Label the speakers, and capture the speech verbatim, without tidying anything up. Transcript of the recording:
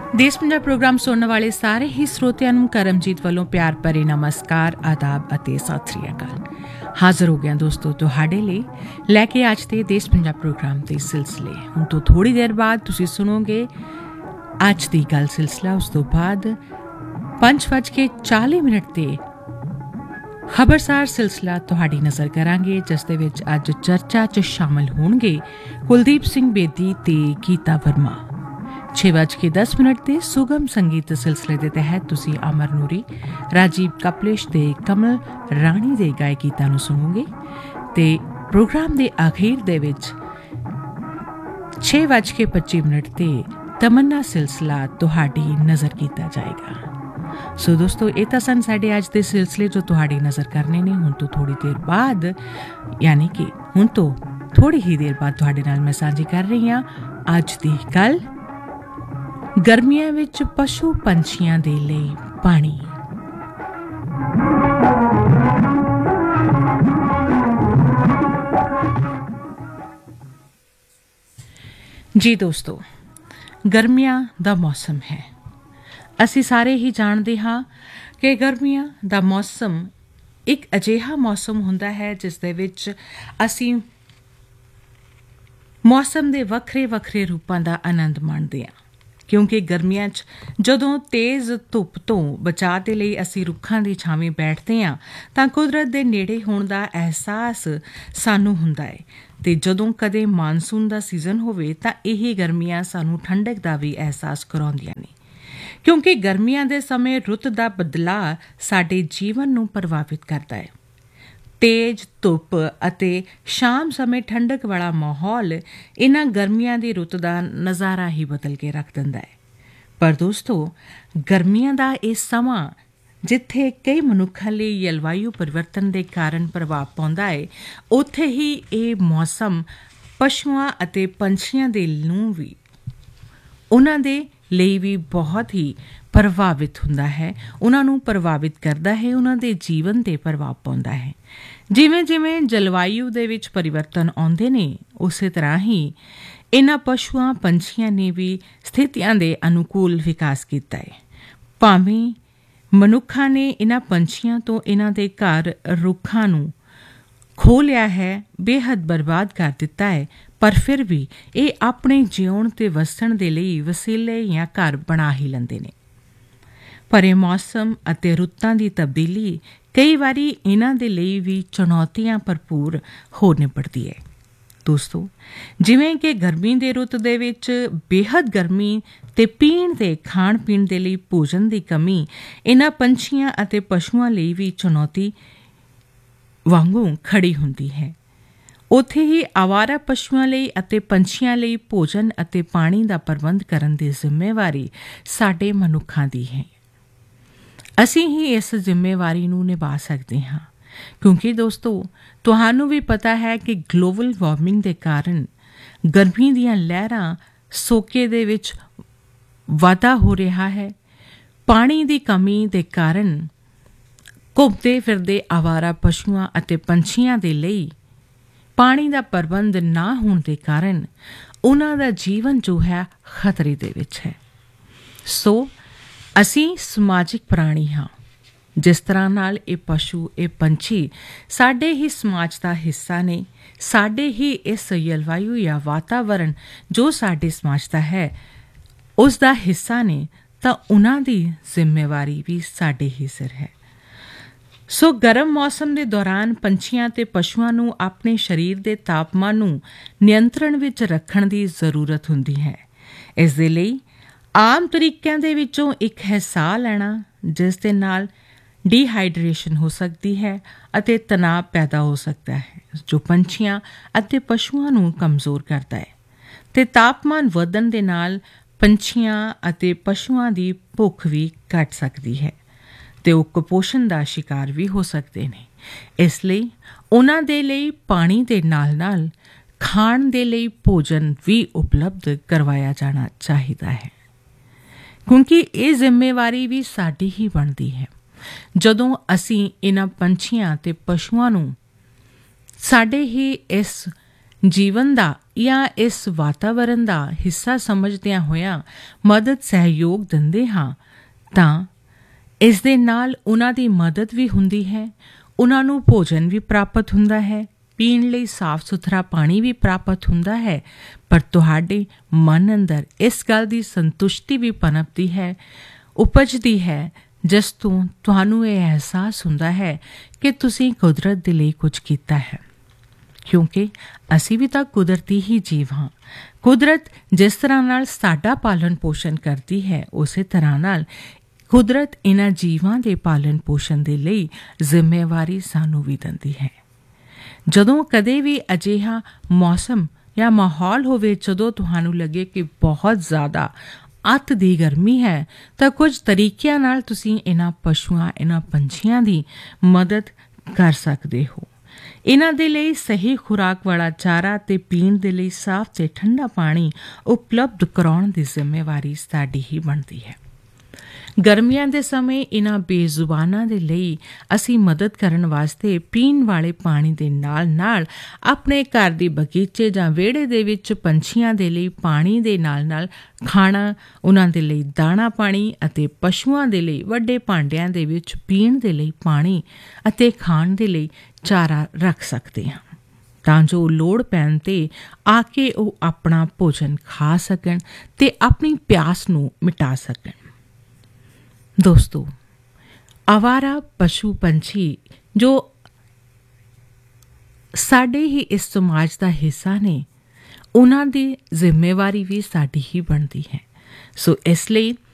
Speaker 1: देश पंजाब प्रोग्राम सुनने वाले सारे ही श्रोतिਆਂ ਨੂੰ ਕਰਮਜੀਤ ਵੱਲੋਂ ਪਿਆਰ ਭਰੇ ਨਮਸਕਾਰ ਆਦਾਬ ਅਤੇ ਸਤਿ ਸ੍ਰੀ ਅਕਾਲ। ਹਾਜ਼ਰ ਹੋ ਗਿਆ ਦੋਸਤੋ ਤੁਹਾਡੇ ਲਈ ਲੈ ਕੇ ਅੱਜ ਦੇ ਦੇਸ਼ ਪੰਜਾਬ ਪ੍ਰੋਗਰਾਮ ਦੇ ਸਿਲਸਿਲੇ। ਹੁਣ ਤੋਂ ਥੋੜੀ ਦੇਰ ਬਾਅਦ ਤੁਸੀਂ ਸੁਣੋਗੇ ਅੱਜ ਦੀ ਗੱਲ ਸਿਲਸਿਲਾ। ਉਸ ਤੋਂ ਬਾਅਦ ਪੰਜ ਵੱਜ ਕੇ ਚਾਲੀ ਮਿੰਟ ਤੇ ਖਬਰਸਾਰ ਸਿਲਸਿਲਾ ਤੁਹਾਡੀ ਨਜ਼ਰ ਕਰਾਂਗੇ, ਜਿਸ ਦੇ ਵਿੱਚ ਅੱਜ ਚਰਚਾ 'ਚ ਸ਼ਾਮਲ ਹੋਣਗੇ ਕੁਲਦੀਪ ਸਿੰਘ ਬੇਦੀ ਤੇ ਗੀਤਾ ਵਰਮਾ। ਛੇ ਵੱਜ ਕੇ ਦਸ ਮਿੰਟ ਤੇ ਸੁਗਮ ਸੰਗੀਤ ਸਿਲਸਿਲੇ ਦੇ ਤਹਿਤ ਤੁਸੀਂ ਅਮਰ ਨੂਰੀ, ਰਾਜੀਵ ਕਪਲਿਸ਼ ਤੇ ਕਮਲ ਰਾਣੀ ਦੇ ਗਾਏ ਗੀਤਾਂ ਨੂੰ ਸੁਣੋਗੇ ਤੇ ਪ੍ਰੋਗਰਾਮ ਦੇ ਅਖੀਰ ਦੇ ਵਿੱਚ ਛੇ ਵੱਜ ਕੇ ਪੱਚੀ ਮਿੰਟ ਤੇ ਤਮੰਨਾ ਸਿਲਸਿਲਾ ਤੁਹਾਡੀ ਨਜ਼ਰ ਕੀਤਾ ਜਾਏਗਾ। ਸੋ ਦੋਸਤੋ, ਇਹ ਤਾਂ ਸਨ ਸਾਡੇ ਅੱਜ ਦੇ ਸਿਲਸਿਲੇ ਜੋ ਤੁਹਾਡੀ ਨਜ਼ਰ ਕਰਨੇ ਨੇ। ਹੁਣ ਤੋਂ ਥੋੜੀ ਦੇਰ ਬਾਅਦ, ਯਾਨੀ ਕਿ ਹੁਣ ਤੋਂ ਥੋੜੀ ਹੀ ਦੇਰ ਬਾਅਦ ਤੁਹਾਡੇ ਨਾਲ ਮੈਂ ਸਾਂਝੀ ਕਰ ਰਹੀ ਹਾਂ ਅੱਜ ਦੀ ਗੱਲ, ਗਰਮੀਆਂ ਵਿੱਚ ਪਸ਼ੂ ਪੰਛੀਆਂ ਦੇ ਲਈ ਪਾਣੀ। ਜੀ ਦੋਸਤੋ, ਗਰਮੀਆਂ ਦਾ ਮੌਸਮ ਹੈ। ਅਸੀਂ ਸਾਰੇ ਹੀ ਜਾਣਦੇ ਹਾਂ ਕਿ ਗਰਮੀਆਂ ਦਾ ਮੌਸਮ ਇੱਕ ਅਜਿਹਾ ਮੌਸਮ ਹੁੰਦਾ ਹੈ ਜਿਸ ਦੇ ਵਿੱਚ ਅਸੀਂ ਮੌਸਮ ਦੇ ਵੱਖਰੇ ਵੱਖਰੇ ਰੂਪਾਂ ਦਾ ਆਨੰਦ ਮਾਣਦੇ ਹਾਂ। ਕਿਉਂਕਿ ਗਰਮੀਆਂ 'ਚ ਜਦੋਂ ਤੇਜ਼ ਧੁੱਪ ਤੋਂ ਬਚਾਅ ਦੇ ਲਈ ਅਸੀਂ ਰੁੱਖਾਂ ਦੀ ਛਾਵੇਂ ਬੈਠਦੇ ਹਾਂ ਤਾਂ ਕੁਦਰਤ ਦੇ ਨੇੜੇ ਹੋਣ ਦਾ ਅਹਿਸਾਸ ਸਾਨੂੰ ਹੁੰਦਾ ਹੈ। ਅਤੇ ਜਦੋਂ ਕਦੇ ਮਾਨਸੂਨ ਦਾ ਸੀਜ਼ਨ ਹੋਵੇ ਤਾਂ ਇਹ ਗਰਮੀਆਂ ਸਾਨੂੰ ਠੰਡਕ ਦਾ ਵੀ ਅਹਿਸਾਸ ਕਰਾਉਂਦੀਆਂ ਨੇ, ਕਿਉਂਕਿ ਗਰਮੀਆਂ ਦੇ ਸਮੇਂ ਰੁੱਤ ਦਾ ਬਦਲਾਅ ਸਾਡੇ ਜੀਵਨ ਨੂੰ ਪ੍ਰਭਾਵਿਤ ਕਰਦਾ ਹੈ। ਤੇਜ਼ ਧੁੱਪ ਅਤੇ ਸ਼ਾਮ ਸਮੇਂ ਠੰਡਕ ਵਾਲਾ ਮਾਹੌਲ ਇਹਨਾਂ ਗਰਮੀਆਂ ਦੀ ਰੁੱਤ ਦਾ ਨਜ਼ਾਰਾ ਹੀ ਬਦਲ ਕੇ ਰੱਖ ਦਿੰਦਾ ਹੈ। ਪਰ ਦੋਸਤੋ, ਗਰਮੀਆਂ ਦਾ ਇਹ ਸਮਾਂ ਜਿੱਥੇ ਕਈ ਮਨੁੱਖਾਂ ਲਈ ਜਲਵਾਯੂ ਪਰਿਵਰਤਨ ਦੇ ਕਾਰਨ ਪ੍ਰਭਾਵ ਪਾਉਂਦਾ ਹੈ, ਉੱਥੇ ਹੀ ਇਹ ਮੌਸਮ ਪਸ਼ੂਆਂ ਅਤੇ ਪੰਛੀਆਂ ਦੇ ਨੂੰ ਵੀ ਉਹਨਾਂ ਦੇ ਲਈ ਵੀ ਬਹੁਤ ਹੀ ਪ੍ਰਭਾਵਿਤ ਹੁੰਦਾ ਹੈ, ਉਹਨਾਂ ਨੂੰ ਪ੍ਰਭਾਵਿਤ ਕਰਦਾ ਹੈ, ਉਹਨਾਂ ਦੇ ਜੀਵਨ 'ਤੇ ਪ੍ਰਭਾਵ ਪਾਉਂਦਾ ਹੈ। ਜਿਵੇਂ ਜਿਵੇਂ ਜਲਵਾਯੂ ਦੇ ਵਿੱਚ ਪਰਿਵਰਤਨ ਆਉਂਦੇ ਨੇ, ਉਸੇ ਤਰ੍ਹਾਂ ਹੀ ਇਹਨਾਂ ਪਸ਼ੂਆਂ ਪੰਛੀਆਂ ਨੇ ਵੀ ਸਥਿਤੀਆਂ ਦੇ ਅਨੁਕੂਲ ਵਿਕਾਸ ਕੀਤਾ ਹੈ। ਭਾਵੇਂ ਮਨੁੱਖਾਂ ਨੇ ਇਹਨਾਂ ਪੰਛੀਆਂ ਤੋਂ ਇਹਨਾਂ ਦੇ ਘਰ ਰੁੱਖਾਂ ਨੂੰ ਖੋਹ ਲਿਆ ਹੈ, ਬੇਹੱਦ ਬਰਬਾਦ ਕਰ ਦਿੱਤਾ ਹੈ, ਪਰ ਫਿਰ ਵੀ ਇਹ ਆਪਣੇ ਜਿਉਣ ਤੇ ਵਸਣ ਦੇ ਲਈ ਵਸੀਲੇ ਜਾਂ ਘਰ ਬਣਾ ਹੀ ਲੈਂਦੇ ਨੇ। ਪਰ ਇਹ ਮੌਸਮ ਅਤੇ ਰੁੱਤਾਂ ਦੀ ਤਬਦੀਲੀ ਕਈ ਵਾਰੀ ਇਹਨਾਂ ਦੇ ਲਈ ਵੀ ਚੁਣੌਤੀਆਂ ਭਰਪੂਰ ਹੋ ਨਿਬੜਦੀ ਹੈ। ਦੋਸਤੋ, ਜਿਵੇਂ ਕਿ ਗਰਮੀ ਦੇ ਰੁੱਤ ਦੇ ਵਿੱਚ ਬੇਹੱਦ ਗਰਮੀ ਤੇ ਪੀਣ ਤੇ ਖਾਣ ਪੀਣ ਦੇ ਲਈ ਭੋਜਨ ਦੀ ਕਮੀ ਇਹਨਾਂ ਪੰਛੀਆਂ ਅਤੇ ਪਸ਼ੂਆਂ ਲਈ ਵੀ ਚੁਣੌਤੀ ਵਾਂਗੂ ਖੜੀ ਹੁੰਦੀ ਹੈ, ਉੱਥੇ ਹੀ ਆਵਾਰਾ ਪਸ਼ੂਆਂ ਲਈ ਅਤੇ ਪੰਛੀਆਂ ਲਈ ਭੋਜਨ ਅਤੇ ਪਾਣੀ ਦਾ ਪ੍ਰਬੰਧ ਕਰਨ ਦੀ ਜ਼ਿੰਮੇਵਾਰੀ ਸਾਡੇ ਮਨੁੱਖਾਂ ਦੀ ਹੈ। ਅਸੀਂ ਹੀ ਇਸ ਜ਼ਿੰਮੇਵਾਰੀ ਨੂੰ ਨਿਭਾ ਸਕਦੇ ਹਾਂ, ਕਿਉਂਕਿ ਦੋਸਤੋ, ਤੁਹਾਨੂੰ ਵੀ ਪਤਾ ਹੈ ਕਿ ਗਲੋਬਲ ਵਾਰਮਿੰਗ ਦੇ ਕਾਰਨ ਗਰਮੀ ਦੀਆਂ ਲਹਿਰਾਂ ਸੋਕੇ ਦੇ ਵਿੱਚ ਵਾਧਾ ਹੋ ਰਿਹਾ ਹੈ। ਪਾਣੀ ਦੀ ਕਮੀ ਦੇ ਕਾਰਨ ਘੁੰਮਦੇ ਫਿਰਦੇ ਆਵਾਰਾ ਪਸ਼ੂਆਂ ਅਤੇ ਪੰਛੀਆਂ ਦੇ ਲਈ ਪਾਣੀ ਦਾ ਪ੍ਰਬੰਧ ਨਾ ਹੋਣ ਦੇ ਕਾਰਨ ਉਹਨਾਂ ਦਾ ਜੀਵਨ ਜੋ ਹੈ ਖਤਰੇ ਦੇ ਵਿੱਚ ਹੈ। ਸੋ ਅਸੀਂ ਸਮਾਜਿਕ ਪ੍ਰਾਣੀ ਹਾਂ। ਜਿਸ ਤਰ੍ਹਾਂ ਨਾਲ ਇਹ ਪਸ਼ੂ, ਇਹ ਪੰਛੀ ਸਾਡੇ ਹੀ ਸਮਾਜ ਦਾ ਹਿੱਸਾ ਨੇ, ਸਾਡੇ ਹੀ ਇਸ ਜਲਵਾਯੂ ਜਾਂ ਵਾਤਾਵਰਣ ਜੋ ਸਾਡੇ ਸਮਾਜ ਦਾ ਹੈ ਉਸ ਦਾ ਹਿੱਸਾ ਨੇ, ਤਾਂ ਉਹਨਾਂ ਦੀ ਜ਼ਿੰਮੇਵਾਰੀ ਵੀ ਸਾਡੇ ਹੀ ਸਿਰ ਹੈ। ਸੋ ਗਰਮ ਮੌਸਮ ਦੇ ਦੌਰਾਨ ਪੰਛੀਆਂ ਤੇ ਪਸ਼ੂਆਂ ਨੂੰ ਆਪਣੇ ਸਰੀਰ ਦੇ ਤਾਪਮਾਨ ਨੂੰ ਨਿਯੰਤਰਣ ਵਿੱਚ ਰੱਖਣ ਦੀ ਜ਼ਰੂਰਤ ਹੁੰਦੀ ਹੈ। ਇਸ ਦੇ ਲਈ ਆਮ ਤਰੀਕਿਆਂ ਦੇ ਵਿੱਚੋਂ ਇੱਕ ਹੈ ਸਾਹ ਲੈਣਾ, ਜਿਸ ਦੇ ਨਾਲ ਡੀਹਾਈਡਰੇਸ਼ਨ ਹੋ ਸਕਦੀ ਹੈ ਅਤੇ ਤਣਾਅ ਪੈਦਾ ਹੋ ਸਕਦਾ ਹੈ, ਜੋ ਪੰਛੀਆਂ ਅਤੇ ਪਸ਼ੂਆਂ ਨੂੰ ਕਮਜ਼ੋਰ ਕਰਦਾ ਹੈ। ਅਤੇ ਤਾਪਮਾਨ ਵਧਣ ਦੇ ਨਾਲ ਪੰਛੀਆਂ ਅਤੇ ਪਸ਼ੂਆਂ ਦੀ ਭੁੱਖ ਵੀ ਘਟ ਸਕਦੀ ਹੈ ਅਤੇ ਉਹ ਕੁਪੋਸ਼ਣ ਦਾ ਸ਼ਿਕਾਰ ਵੀ ਹੋ ਸਕਦੇ ਨੇ। ਇਸ ਲਈ ਉਹਨਾਂ ਦੇ ਲਈ ਪਾਣੀ ਦੇ ਨਾਲ ਨਾਲ ਖਾਣ ਦੇ ਲਈ ਭੋਜਨ ਵੀ ਉਪਲਬਧ ਕਰਵਾਇਆ ਜਾਣਾ ਚਾਹੀਦਾ ਹੈ, ਕਿਉਂਕਿ ਇਹ ਜ਼ਿੰਮੇਵਾਰੀ ਵੀ ਸਾਡੀ ਹੀ ਬਣਦੀ ਹੈ। ਜਦੋਂ ਅਸੀਂ ਇਹਨਾਂ ਪੰਛੀਆਂ ਅਤੇ ਪਸ਼ੂਆਂ ਨੂੰ ਸਾਡੇ ਹੀ ਇਸ ਜੀਵਨ ਦਾ ਜਾਂ ਇਸ ਵਾਤਾਵਰਨ ਦਾ ਹਿੱਸਾ ਸਮਝਦਿਆਂ ਹੋਇਆਂ ਮਦਦ ਸਹਿਯੋਗ ਦਿੰਦੇ ਹਾਂ ਤਾਂ ਇਸ ਦੇ ਨਾਲ ਉਹਨਾਂ ਦੀ ਮਦਦ ਵੀ ਹੁੰਦੀ ਹੈ, ਉਹਨਾਂ ਨੂੰ ਭੋਜਨ ਵੀ ਪ੍ਰਾਪਤ ਹੁੰਦਾ ਹੈ, ਪੀਣ ਲਈ ਸਾਫ਼ ਸੁਥਰਾ ਪਾਣੀ ਵੀ ਪ੍ਰਾਪਤ ਹੁੰਦਾ ਹੈ, ਪਰ ਤੁਹਾਡੇ ਮਨ ਅੰਦਰ ਇਸ ਗੱਲ ਦੀ ਸੰਤੁਸ਼ਟੀ ਵੀ ਪਨਪਦੀ ਹੈ, ਉਪਜਦੀ ਹੈ, ਜਿਸ ਤੋਂ ਤੁਹਾਨੂੰ ਇਹ ਅਹਿਸਾਸ ਹੁੰਦਾ ਹੈ ਕਿ ਤੁਸੀਂ ਕੁਦਰਤ ਦੇ ਲਈ ਕੁਝ ਕੀਤਾ ਹੈ। ਕਿਉਂਕਿ ਅਸੀਂ ਵੀ ਤਾਂ ਕੁਦਰਤੀ ਹੀ ਜੀਵ ਹਾਂ। ਕੁਦਰਤ ਜਿਸ ਤਰ੍ਹਾਂ ਨਾਲ ਸਾਡਾ ਪਾਲਣ ਪੋਸ਼ਣ ਕਰਦੀ ਹੈ, ਉਸੇ ਤਰ੍ਹਾਂ ਨਾਲ ਕੁਦਰਤ ਇਹਨਾਂ ਜੀਵਾਂ ਦੇ ਪਾਲਣ ਪੋਸ਼ਣ ਦੇ ਲਈ ਜ਼ਿੰਮੇਵਾਰੀ ਸਾਨੂੰ ਵੀ ਦਿੰਦੀ ਹੈ। ਜਦੋਂ ਕਦੇ ਵੀ ਅਜਿਹਾ ਮੌਸਮ ਜਾਂ ਮਾਹੌਲ ਹੋਵੇ ਜਦੋਂ ਤੁਹਾਨੂੰ ਲੱਗੇ ਕਿ ਬਹੁਤ ਜ਼ਿਆਦਾ ਅੱਤ ਦੀ ਗਰਮੀ ਹੈ, ਤਾਂ ਕੁਝ ਤਰੀਕਿਆਂ ਨਾਲ ਤੁਸੀਂ ਇਹਨਾਂ ਪਸ਼ੂਆਂ, ਇਹਨਾਂ ਪੰਛੀਆਂ ਦੀ ਮਦਦ ਕਰ ਸਕਦੇ ਹੋ। ਇਹਨਾਂ ਦੇ ਲਈ ਸਹੀ ਖੁਰਾਕ ਵਾਲਾ ਚਾਰਾ ਤੇ ਪੀਣ ਦੇ ਲਈ ਸਾਫ਼ ਤੇ ਠੰਡਾ ਪਾਣੀ ਉਪਲਬਧ ਕਰਾਉਣ ਦੀ ਜ਼ਿੰਮੇਵਾਰੀ ਸਾਡੀ ਹੀ ਬਣਦੀ ਹੈ। ਗਰਮੀਆਂ ਦੇ ਸਮੇਂ ਇਹਨਾਂ ਬੇਜ਼ੁਬਾਨਾਂ ਦੇ ਲਈ ਅਸੀਂ ਮਦਦ ਕਰਨ ਵਾਸਤੇ ਪੀਣ ਵਾਲੇ ਪਾਣੀ ਦੇ ਨਾਲ ਨਾਲ ਆਪਣੇ ਘਰ ਦੇ ਬਗੀਚੇ ਜਾਂ ਵਿਹੜੇ ਦੇ ਵਿੱਚ ਪੰਛੀਆਂ ਦੇ ਲਈ ਪਾਣੀ ਦੇ ਨਾਲ ਨਾਲ ਖਾਣਾ, ਉਹਨਾਂ ਦੇ ਲਈ ਦਾਣਾ ਪਾਣੀ ਅਤੇ ਪਸ਼ੂਆਂ ਦੇ ਲਈ ਵੱਡੇ ਭਾਂਡਿਆਂ ਦੇ ਵਿੱਚ ਪੀਣ ਦੇ ਲਈ ਪਾਣੀ ਅਤੇ ਖਾਣ ਦੇ ਲਈ ਚਾਰਾ ਰੱਖ ਸਕਦੇ ਹਾਂ, ਤਾਂ ਜੋ ਲੋੜ ਪੈਣ 'ਤੇ ਆ ਕੇ ਉਹ ਆਪਣਾ ਭੋਜਨ ਖਾ ਸਕਣ ਤੇ ਆਪਣੀ ਪਿਆਸ ਨੂੰ ਮਿਟਾ ਸਕਣ। ਦੋਸਤੋ, ਆਵਾਰਾ ਪਸ਼ੂ ਪੰਛੀ ਜੋ ਸਾਡੇ ਹੀ ਇਸ ਸਮਾਜ ਦਾ ਹਿੱਸਾ ਨੇ, ਉਹਨਾਂ ਦੀ ਜ਼ਿੰਮੇਵਾਰੀ ਵੀ ਸਾਡੀ ਹੀ ਬਣਦੀ ਹੈ। ਸੋ ਇਸ ਲਈ